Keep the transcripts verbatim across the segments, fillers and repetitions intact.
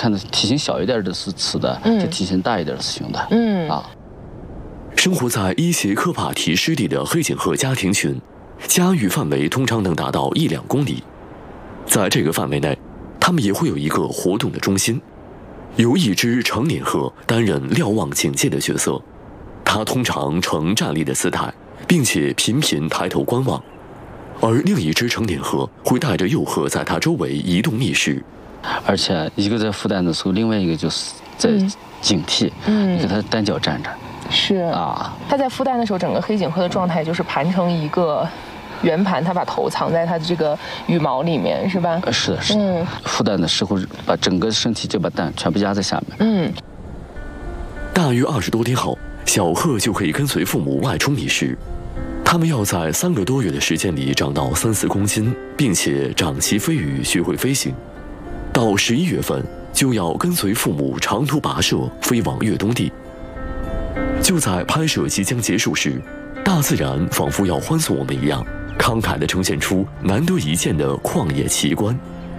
看的体型小一点的是雌的，嗯，就体型大一点的是雄的，嗯啊。 生活在伊邪科帕提湿地的黑颈鹤家庭群，家域范围通常能达到一两公里。在这个范围内，它们也会有一个活动的中心，由一只成年鹤担任瞭望警戒的角色。它通常呈站立的姿态，并且频频抬头观望，而另一只成年鹤会带着幼鹤在它周围移动觅食。 而且一个在孵蛋的时候，另外一个就是在警惕，嗯，你看它单脚站着。 是啊，它在孵蛋的时候，整个黑颈鹤的状态就是盘成一个圆盘，它把头藏在它的这个羽毛里面，是吧？ 是的，是的。嗯，孵蛋的时候，把整个身体就把蛋全部压在下面。嗯。 大约二十多天后，小鹤就可以跟随父母外出觅食。它们要在三个多月的时间里长到三四公斤，并且长齐飞羽，学会飞行。到十一月份，就要跟随父母长途跋涉，飞往越冬地。就在拍摄即将结束时，大自然仿佛要欢送我们一样，慷慨地呈现出难得一见的旷野奇观。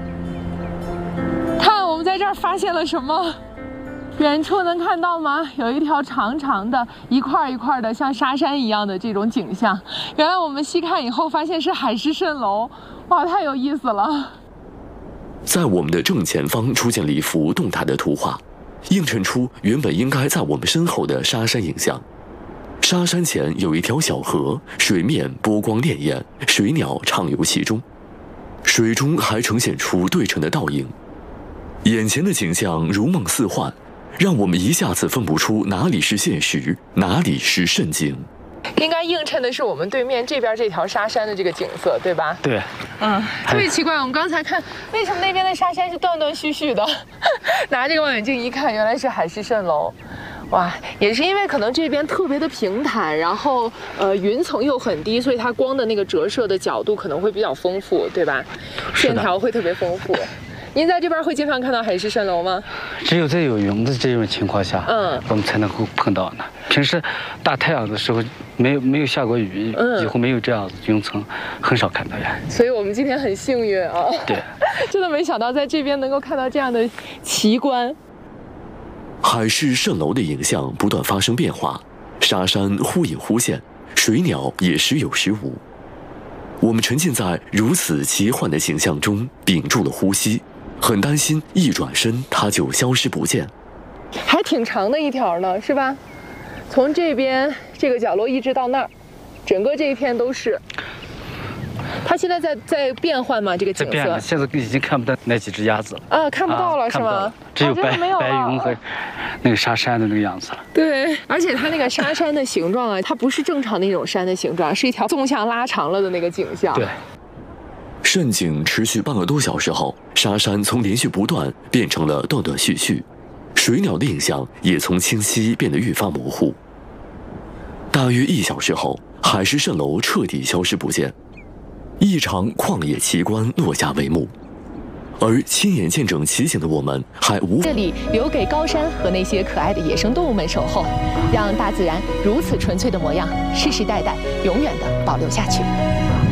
看，我们在这儿发现了什么？远处能看到吗？有一条长长的、一块一块的，像沙山一样的这种景象。原来我们细看以后发现是海市蜃楼，哇，太有意思了！ 在我们的正前方出现了一幅动态的图画，映衬出原本应该在我们身后的沙山影像。沙山前有一条小河，水面波光潋滟，水鸟畅游其中，水中还呈现出对称的倒影。眼前的景象如梦似幻，让我们一下子分不出哪里是现实，哪里是蜃景。应该映衬的是我们对面这边这条沙山的这个景色，对吧？ 对， 嗯，特别奇怪，我们刚才看为什么那边的沙山是断断续续的，拿这个望远镜一看，原来是海市蜃楼。哇，也是因为可能这边特别的平坦，然后呃云层又很低，所以它光的那个折射的角度可能会比较丰富，对吧？线条会特别丰富。您在这边会经常看到海市蜃楼吗？ 只有在有云的这种情况下，嗯，我们才能够碰到呢。平时大太阳的时候，没有没有下过雨，嗯，几乎没有这样云层，很少看到呀。 所以我们今天很幸运啊！ 对， 真的没想到在这边能够看到这样的奇观。 海市蜃楼的影像不断发生变化，沙山忽隐忽现，水鸟也时有时无。我们沉浸在如此奇幻的景象中，屏住了呼吸。很担心一转身它就消失不见， 还挺长的一条呢，是吧？从这边这个角落一直到那儿，整个这一片都是。它现在在在变换吗？这个景色？ 现在已经看不到那几只鸭子了啊，看不到了、啊、是吗？ 只有白、 啊、有白云和那个沙山的那个样子了。 对，而且它那个沙山的形状啊，它不是正常那种山的形状，是一条纵向拉长了的那个景象。 对。 蜃景持续半个多小时后，沙山从连续不断变成了断断续续，水鸟的影像也从清晰变得愈发模糊。大约一小时后，海市蜃楼彻底消失不见，一场旷野奇观落下帷幕。而亲眼见证奇景的我们，还无这里留给高山和那些可爱的野生动物们守候，让大自然如此纯粹的模样，世世代代永远的保留下去。